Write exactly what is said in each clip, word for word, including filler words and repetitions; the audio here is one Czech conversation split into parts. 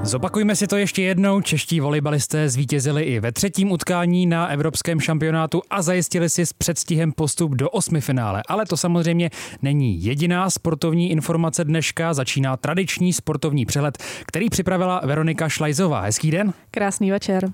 Zopakujme si to ještě jednou. Čeští volejbalisté zvítězili i ve třetím utkání na evropském šampionátu a zajistili si s předstihem postup do osmifinále. Ale to samozřejmě není jediná sportovní informace dneška. Začíná tradiční sportovní přehled, který připravila Veronika Šlajzová. Hezký den. Krásný večer.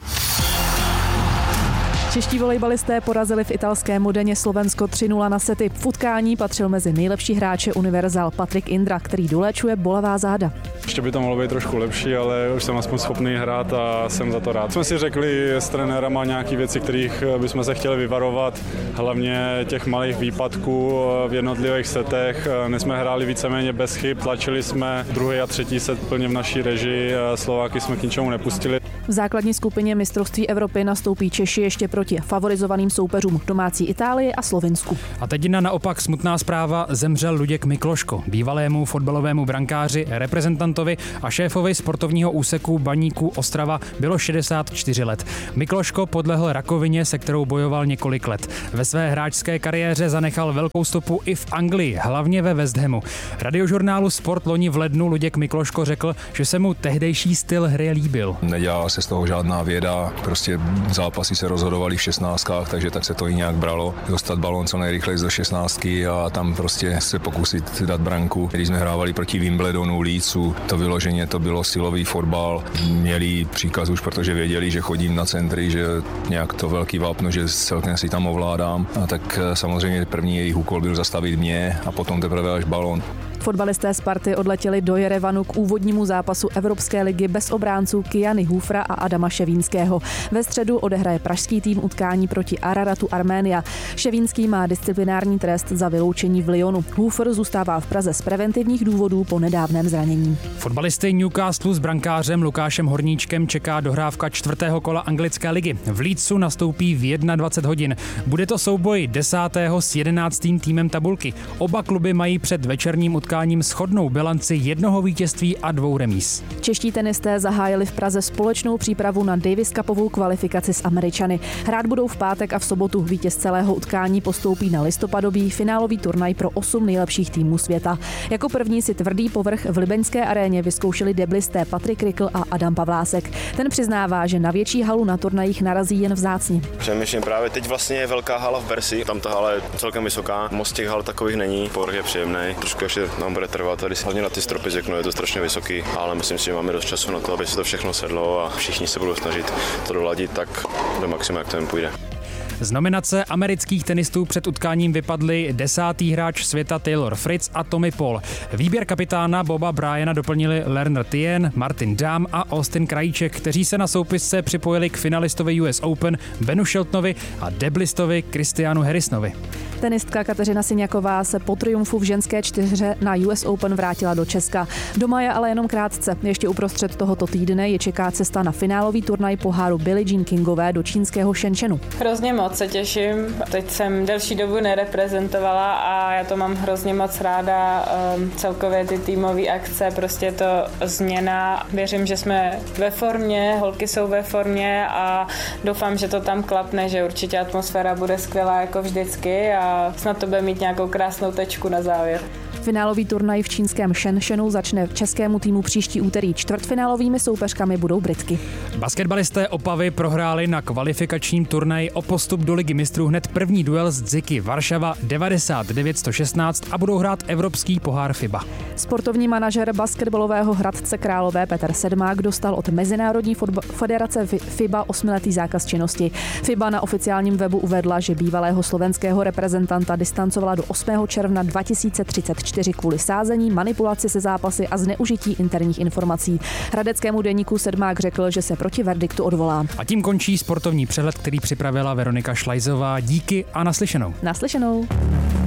Čeští volejbalisté porazili v italském Modeně Slovensko tři nula na sety. V utkání patřil mezi nejlepší hráče Univerzál Patrik Indra, který doléčuje bolavá záda. Ještě by to mohlo být trošku lepší, ale už jsem aspoň schopný hrát a jsem za to rád. Jsme si řekli s trenérama nějaké věci, kterých bychom se chtěli vyvarovat, hlavně těch malých výpadků v jednotlivých setech. Dnes jsme hráli víceméně bez chyb, tlačili jsme druhý a třetí set plně v naší režii, Slováky jsme k ničemu nepustili. V základní skupině mistrovství Evropy nastoupí Češi ještě proti favorizovaným soupeřům domácí Itálii a Slovinsku. A teď na naopak smutná zpráva, zemřel Luděk Mikloško, bývalému fotbalovému brankáři, reprezentantovi a šéfovi sportovního úseku Baníku Ostrava bylo šedesát čtyři let. Mikloško podlehl rakovině, se kterou bojoval několik let. Ve své hráčské kariéře zanechal velkou stopu i v Anglii, hlavně ve West Hamu. Radiožurnálu Sport loni v lednu Luděk Mikloško řekl, že se mu tehdejší styl hry líbil. Nedělala se z toho žádná věda, prostě zápasy se rozhodovaly v šestnáctkách, takže tak se to i nějak bralo. Dostat balón co nejrychleji do šestnáctky a tam prostě se pokusit dát branku. Když jsme hrávali proti Wimbledonu, Leedsu, to vyloženě to bylo silový fotbal. Měli příkaz už, protože věděli, že chodím na centry, že nějak to velký vápno, že celkem si tam ovládám. A tak samozřejmě první jejich úkol byl zastavit mě a potom teprve až balón. Fotbalisté Sparty odletěli do Jerevanu k úvodnímu zápasu Evropské ligy bez obránců Kyany Hufra a Adama Ševínského. Ve středu odehraje pražský tým utkání proti Araratu Arménia. Ševínský má disciplinární trest za vyloučení v Lyonu. Hufr zůstává v Praze z preventivních důvodů po nedávném zranění. Fotbalisty Newcastlu s brankářem Lukášem Horníčkem čeká dohrávka čtvrtého kola anglické ligy. V Leedsu nastoupí v dvacet jedna hodin. Bude to souboj desátého s jedenáctým týmem tabulky. Oba kluby mají před večerním utkáním shodnou bilanci jednoho vítězství a dvou remíz. Čeští tenisté zahájili v Praze společnou přípravu na Davis Cupovou kvalifikaci s Američany. Hrát budou v pátek a v sobotu. Vítěz celého utkání postoupí na listopadový finálový turnaj pro osm nejlepších týmů světa. Jako první si tvrdý povrch v libeňské aréně vyzkoušeli deblisté Patrik Rikl a Adam Pavlásek. Ten přiznává, že na větší halu na turnajích narazí jen vzácně. Přemýšlím právě teď vlastně je velká hala v Bersi, tam ta hala je celkem vysoká, moc těch hal takových není, povrch je příjemný, trošku ještě nám bude trvat, tady hlavně na ty stropy řeknu, je to strašně vysoký, ale myslím si, že máme dost času na to, aby se to všechno sedlo a všichni se budou snažit to doladit tak do maxima, jak to jim půjde. Z nominace amerických tenistů před utkáním vypadli desátý hráč světa Taylor Fritz a Tommy Paul. Výběr kapitána Boba Bryana doplnili Lerner Tien, Martin Damm a Austin Krajíček, kteří se na soupisce připojili k finalistovi U S Open Benu Sheltonovi a deblistovi Christianu Harrisonovi. Tenistka Kateřina Syňaková se po triumfu v ženské čtyřhře na U S Open vrátila do Česka. Doma je ale jenom krátce. Ještě uprostřed tohoto týdne je čeká cesta na finálový turnaj poháru Billie Jean Kingové do čínského Shenzhenu. Hrozně moc se těším. Teď jsem delší dobu nereprezentovala a já to mám hrozně moc ráda. Celkově ty týmové akce, prostě to změna. Věřím, že jsme ve formě, holky jsou ve formě a doufám, že to tam klapne, že určitě atmosféra bude skvělá jako vždycky a snad to bude mít nějakou krásnou tečku na závěr. Finálový turnaj v čínském Shenzhenu začne českému týmu příští úterý. Čtvrtfinálovými soupeřkami budou Britky. Basketbalisté Opavy prohráli na kvalifikačním turnaji o postup do Ligy mistrů hned první duel s Dziky Varšava devadesát devět sto šestnáct a budou hrát Evropský pohár FIBA. Sportovní manažer basketbalového Hradce Králové Petr Sedmák dostal od Mezinárodní federace FIBA osmiletý zákaz činnosti. FIBA na oficiálním webu uvedla, že bývalého slovenského reprezentanta distancovala do osmého června dva tisíce třicet čtyři kvůli sázení, manipulaci se zápasy a zneužití interních informací. Hradeckému deníku Sedmák řekl, že se proti verdiktu odvolá. A tím končí sportovní přehled, který připravila Veronika Šlajzová. Díky a naslyšenou. Naslyšenou.